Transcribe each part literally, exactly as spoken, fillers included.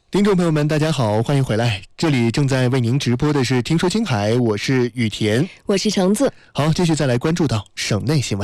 听众朋友们大家好，欢迎回来，这里正在为您直播的是听说青海，我是雨田， 我是橙子。 好，继续再来关注到省内新闻。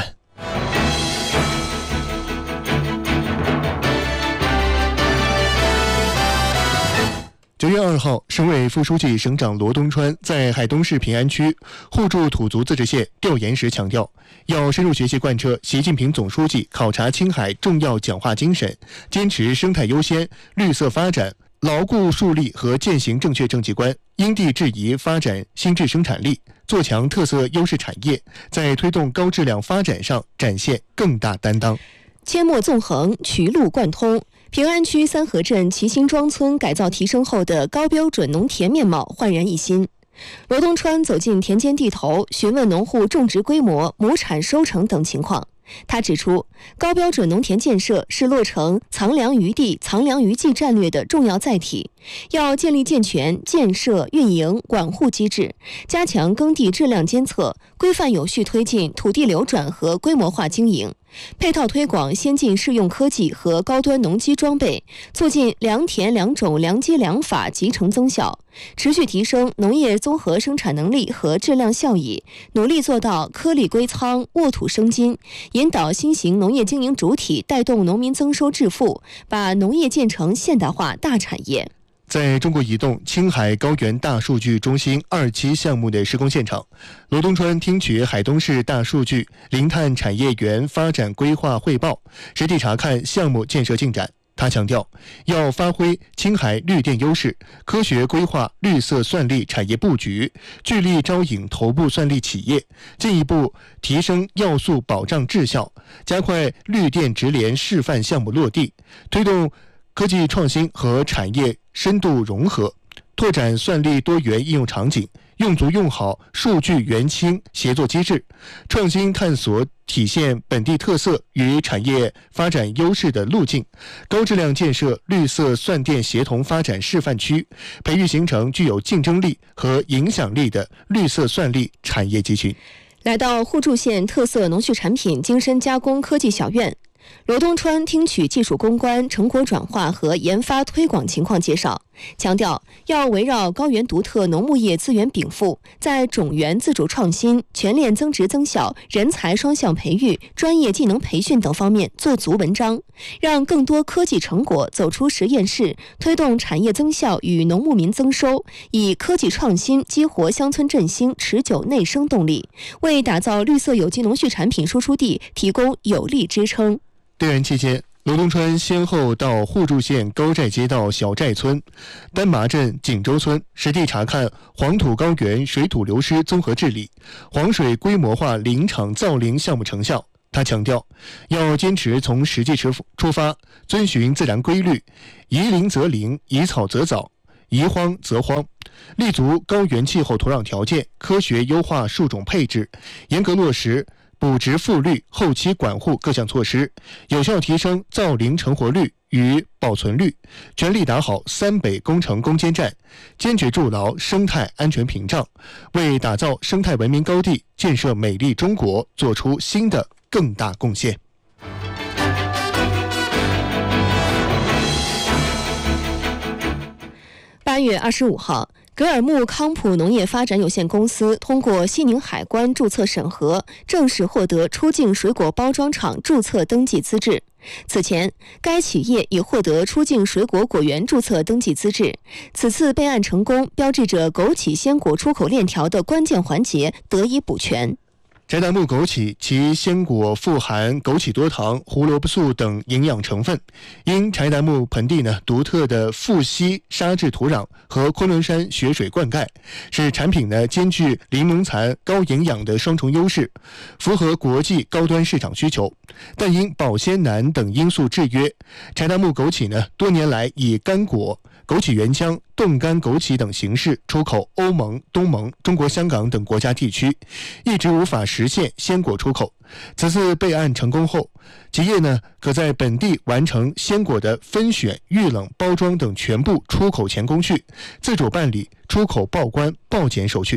九月二号，省委副书记、省长罗东川在海东市平安区互助土族自治县调研时强调，要深入学习贯彻习近平总书记考察青海重要讲话精神，坚持生态优先、绿色发展，牢固树立和践行正确政绩观，因地制宜发展新质生产力，做强特色优势产业，在推动高质量发展上展现更大担当。 阡陌纵横，渠路贯通，平安区三河镇齐辛庄村改造提升后的高标准农田面貌焕然一新。罗东川走进田间地头，询问农户种植规模、亩产收成等情况。他指出，高标准农田建设是落成藏粮于地、藏粮于技战略的重要载体，要建立健全建设、运营、管护机制，加强耕地质量监测，规范有序推进土地流转和规模化经营，配套推广先进适用科技和高端农机装备，促进良田良种良机良法集成增效，持续提升农业综合生产能力和质量效益，努力做到颗粒归仓、沃土生金，引导新型农业经营主体带动农民增收致富，把农业建成现代化大产业。 在中国移动青海高原大数据中心二期项目的施工现场，罗东川听取海东市大数据零碳产业园发展规划汇报，实地查看项目建设进展。他强调，要发挥青海绿电优势，科学规划绿色算力产业布局，聚力招引头部算力企业，进一步提升要素保障质效，加快绿电直联示范项目落地，推动科技创新和产业深度融合，拓展算力多元应用场景，用足用好数据元氢协作机制，创新探索体现本地特色与产业发展优势的路径，高质量建设绿色算电协同发展示范区，培育形成具有竞争力和影响力的绿色算力产业集群。 来到互助县特色农畜产品精深加工科技小院，罗东川听取技术攻关、成果转化和研发推广情况介绍，强调要围绕高原独特农牧业资源禀赋，在种源自主创新、全链增值增效、人才双向培育、专业技能培训等方面做足文章，让更多科技成果走出实验室，推动产业增效与农牧民增收，以科技创新激活乡村振兴持久内生动力，为打造绿色有机农畜产品输出地提供有力支撑。 调研期间，罗东川先后到互助县高寨街道小寨村、丹麻镇锦州村，实地查看黄土高原水土流失综合治理、黄水规模化林场造林项目成效。他强调，要坚持从实际出发，遵循自然规律，宜林则林，宜草则藻，宜荒则荒，立足高原气候土壤条件，科学优化树种配置，严格落实补植复绿、后期管护各项措施，有效提升造林成活率与保存率，全力打好三北工程攻坚战，坚决筑牢生态安全屏障，为打造生态文明高地、建设美丽中国做出新的更大贡献。 八月二十五号，格尔木康普农业发展有限公司通过西宁海关注册审核，正式获得出境水果包装厂注册登记资质。此前，该企业已获得出境水果果园注册登记资质。此次备案成功，标志着枸杞鲜果出口链条的关键环节得以补全。 柴达木枸杞其鲜果富含枸杞多糖、胡萝卜素等营养成分，因柴达木盆地呢独特的富硒沙质土壤和昆仑山雪水灌溉，使产品呢兼具零农残、高营养的双重优势，符合国际高端市场需求。但因保鲜难等因素制约，柴达木枸杞呢多年来以干果、枸杞原浆、冻干枸杞等形式出口欧盟、东盟、中国香港等国家地区，一直无法实现鲜果出口。此次备案成功后，企业呢可在本地完成鲜果的分选、预冷、包装等全部出口前工序，自主办理出口报关、报检手续。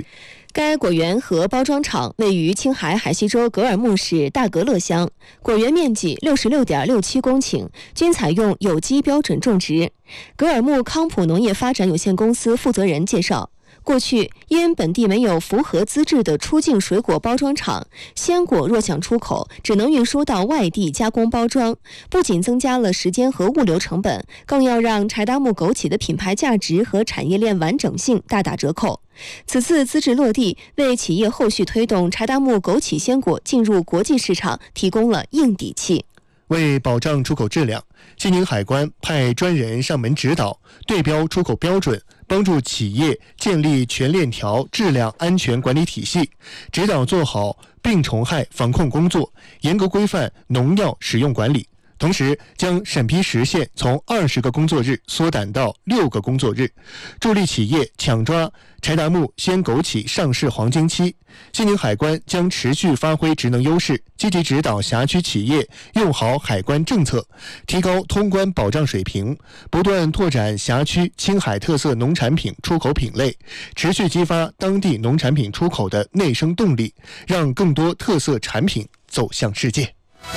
该果园和包装厂位于青海海西州格尔木市大格勒乡，果园面积 六十六点六七公顷，均采用有机标准种植。格尔木康普农业发展有限公司负责人介绍，过去因本地没有符合资质的出境水果包装厂，鲜果若想出口，只能运输到外地加工包装，不仅增加了时间和物流成本，更要让柴达木枸杞的品牌价值和产业链完整性大打折扣。此次资质落地，为企业后续推动柴达木枸杞鲜果进入国际市场提供了硬底气。 为保障出口质量，西宁海关派专人上门指导、对标出口标准，帮助企业建立全链条质量安全管理体系，指导做好病虫害防控工作，严格规范农药使用管理。同时，将审批时限从二十个工作日缩短到六个工作日，助力企业抢抓柴达木鲜枸杞上市黄金期。西宁海关将持续发挥职能优势，积极指导辖区企业用好海关政策，提高通关保障水平，不断拓展辖区青海特色农产品出口品类，持续激发当地农产品出口的内生动力，让更多特色产品走向世界。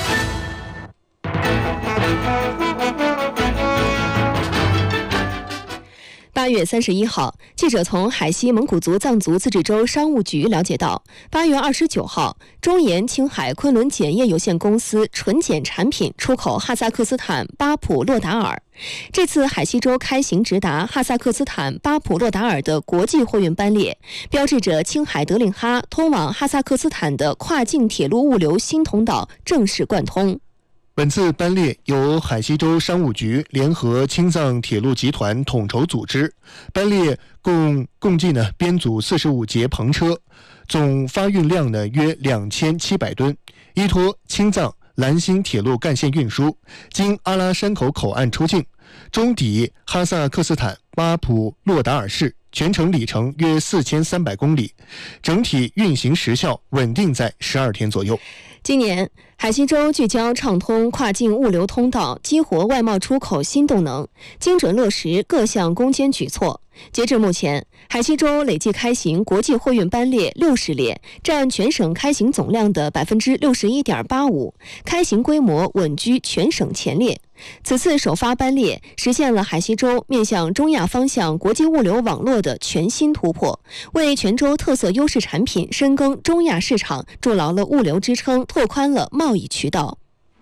八月三十一号，记者从海西蒙古族藏族自治州商务局了解到，八月二十九号，中盐青海昆仑碱业有限公司纯碱产品出口哈萨克斯坦巴普洛达尔。这次海西州开行直达哈萨克斯坦巴普洛达尔的国际货运班列，标志着青海德令哈通往哈萨克斯坦的跨境铁路物流新通道正式贯通。 本次班列由海西州商务局联合青藏铁路集团统筹组织，班列共共计呢编组四十五节篷车，总发运量呢约两千七百吨，依托青藏兰新铁路干线运输，经阿拉山口口岸出境，终抵哈萨克斯坦巴普洛达尔市，全程里程约四千三百公里，整体运行时效稳定在十二天左右。 今年，海西州聚焦畅通跨境物流通道，激活外贸出口新动能，精准落实各项攻坚举措。截至目前，海西州累计开行国际货运班列六十列，占全省开行总量的 百分之六十一点八五， 开行规模稳居全省前列。此次首发班列实现了海西州面向中亚方向国际物流网络的全新突破，为全州特色优势产品深耕中亚市场筑牢了物流支撑，拓宽了贸易渠道。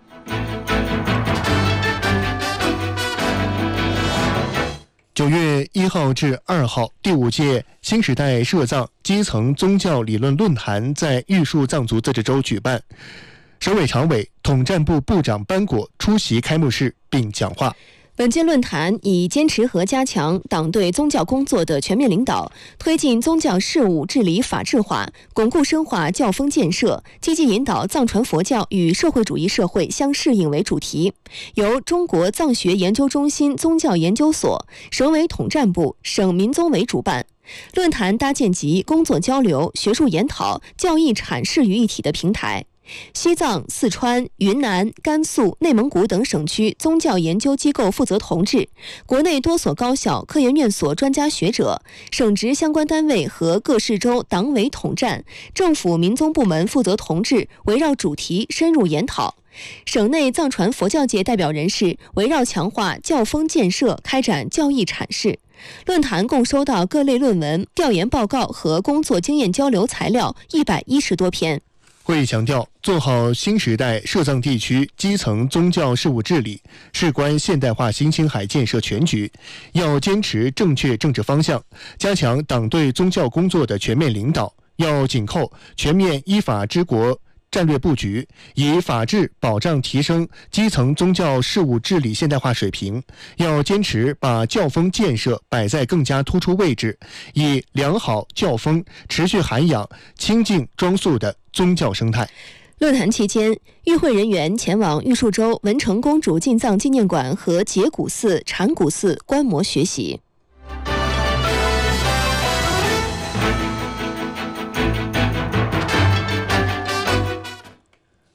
九月一号至二号，第五届新时代涉藏基层宗教理论论坛在玉树藏族自治州举办，省委常委、统战部部长班果出席开幕式并讲话。 本届论坛以坚持和加强党对宗教工作的全面领导，推进宗教事务治理法治化，巩固深化教风建设，积极引导藏传佛教与社会主义社会相适应为主题，由中国藏学研究中心宗教研究所、省委统战部、省民宗委主办。论坛搭建集工作交流、学术研讨、教义阐释于一体的平台。西藏、四川、云南、甘肃、内蒙古等省区宗教研究机构负责同志，国内多所高校、科研院所专家学者，省直相关单位和各市州党委统战、政府民宗部门负责同志围绕主题深入研讨。省内藏传佛教界代表人士围绕强化教风建设开展教义阐释。论坛共收到各类论文、调研报告和工作经验交流材料一百一十多篇。 会议强调，做好新时代涉藏地区基层宗教事务治理，事关现代化新青海建设全局，要坚持正确政治方向，加强党对宗教工作的全面领导，要紧扣全面依法治国战略布局，以法治保障提升基层宗教事务治理现代化水平，要坚持把教风建设摆在更加突出位置，以良好教风持续涵养清净庄肃的宗教生态。 论坛期间，与会人员前往玉树州文成公主进藏纪念馆和节骨寺、禅谷寺观摩学习。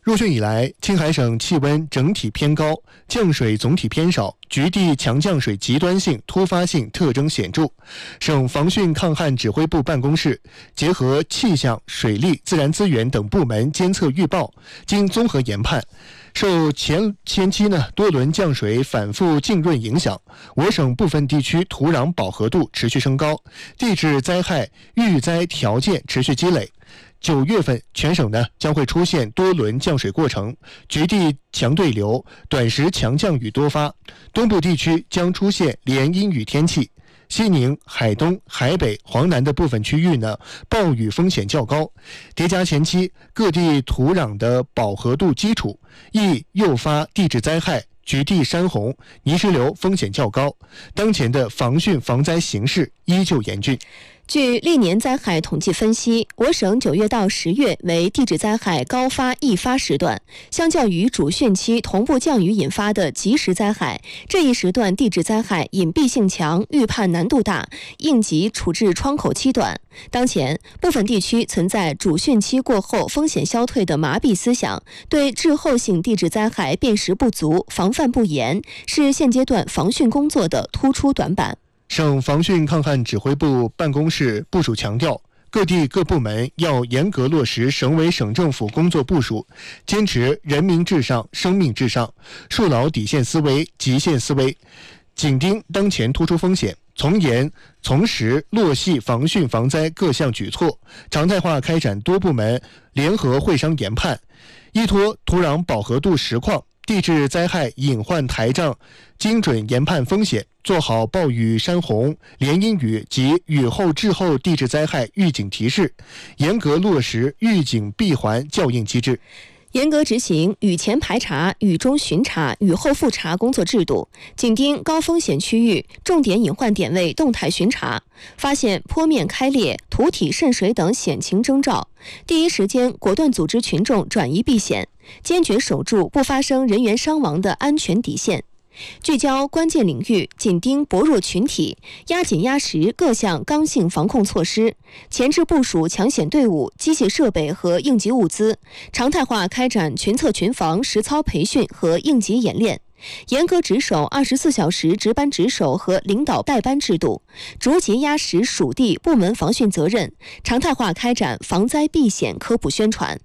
入汛以来，青海省气温整体偏高，降水总体偏少，局地强降水极端性、突发性特征显著。省防汛抗旱指挥部办公室结合气象、水利、自然资源等部门监测预报，经综合研判，受前前期呢多轮降水反复浸润影响，我省部分地区土壤饱和度持续升高，地质灾害预灾条件持续积累。九月份，全省呢将会出现多轮降水过程，局地强对流，短时强降雨多发。东部地区将出现连阴雨天气，西宁、海东、海北、黄南的部分区域呢，暴雨风险较高。叠加前期各地土壤的饱和度基础，易诱发地质灾害、局地山洪、泥石流风险较高。当前的防汛防灾形势依旧严峻。 据历年灾害统计分析，我省九月到十月为地质灾害高发易发时段，相较于主汛期同步降雨引发的及时灾害，这一时段地质灾害隐蔽性强、预判难度大、应急处置窗口期短。当前，部分地区存在主汛期过后风险消退的麻痹思想，对滞后性地质灾害辨识不足、防范不严，是现阶段防汛工作的突出短板。 省防汛抗旱指挥部办公室部署强调，各地各部门要严格落实省委省政府工作部署，坚持人民至上、生命至上，树牢底线思维、极限思维，紧盯当前突出风险，从严从实落细防汛防灾各项举措，常态化开展多部门联合会商研判，依托土壤饱和度实况、地质灾害隐患台账，精准研判风险，做好暴雨、山洪、连阴雨及雨后滞后地质灾害预警提示，严格落实预警闭环校应机制。 严格执行雨前排查、雨中巡查、雨后复查工作制度，紧盯高风险区域、重点隐患点位动态巡查，发现坡面开裂、土体渗水等险情征兆，第一时间果断组织群众转移避险，坚决守住不发生人员伤亡的安全底线。聚焦关键领域，紧盯薄弱群体，压紧压实各项刚性防控措施，前置部署抢险队伍、机械设备和应急物资，常态化开展群测群防实操培训和应急演练，严格执守二十四小时值班值守和领导带班制度，逐级压实属地部门防汛责任，常态化开展防灾避险科普宣传。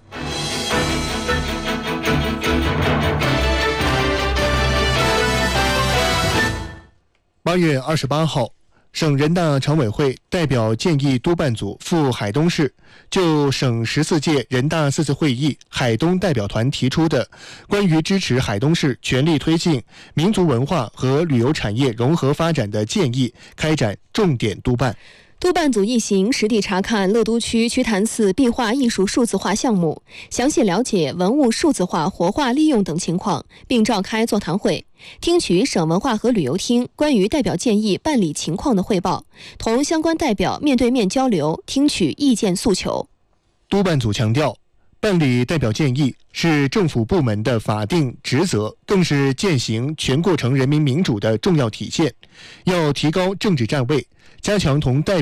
八月二十八号，省人大常委会代表建议督办组赴海东市，就省十四届人大四次会议海东代表团提出的关于支持海东市全力推进民族文化和旅游产业融合发展的建议，开展重点督办。 督办组一行实地查看乐都区瞿潭寺壁画艺术数字化项目，详细了解文物数字化活化利用等情况，并召开座谈会，听取省文化和旅游厅关于代表建议办理情况的汇报，同相关代表面对面交流，听取意见诉求。 督办组强调，办理代表建议是政府部门的法定职责，更是践行全过程人民民主的重要体现，要提高政治站位，加强同代